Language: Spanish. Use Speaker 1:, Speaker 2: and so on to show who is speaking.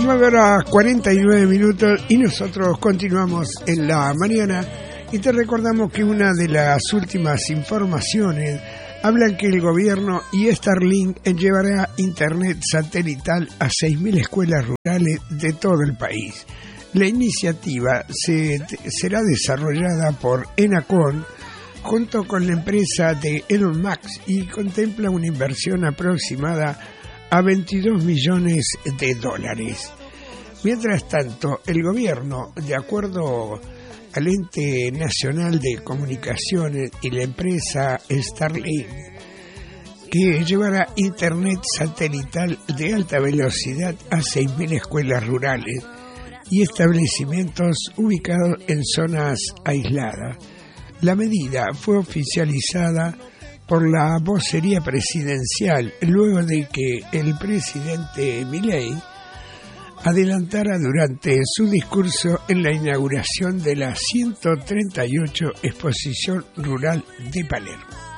Speaker 1: 9:49 y nosotros continuamos en la mañana y te recordamos que una de las últimas informaciones hablan que el gobierno y Starlink llevará internet satelital a 6.000 escuelas rurales de todo el país. La iniciativa será desarrollada por Enacon junto con la empresa de Elon Musk y contempla una inversión aproximada a $22 millones. Mientras tanto, el gobierno, de acuerdo al Ente Nacional de Comunicaciones y la empresa Starlink, que llevará internet satelital de alta velocidad a 6.000 escuelas rurales y establecimientos ubicados en zonas aisladas. La medida fue oficializada por la vocería presidencial luego de que el presidente Milei adelantara durante su discurso en la inauguración de la 138 Exposición Rural de Palermo.